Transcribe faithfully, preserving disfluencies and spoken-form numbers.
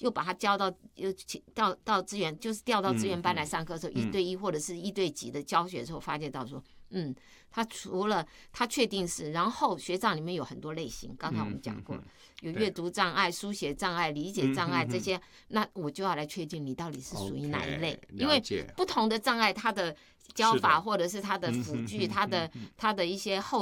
又把他教到又到到资源，就是调到资源班来上课的时候， 嗯、 一对一或者是一对几的教学的时候，发现到说，嗯，他除了他确定是，然后学障里面有很多类型，刚才我们讲过， 嗯嗯嗯、 有阅读障碍、书写障碍、理解障碍这些，嗯、那我就要来确定你到底是属于哪一类， okay, 因为不同的障碍，它的教法或者是它的辅具，它的它的一些后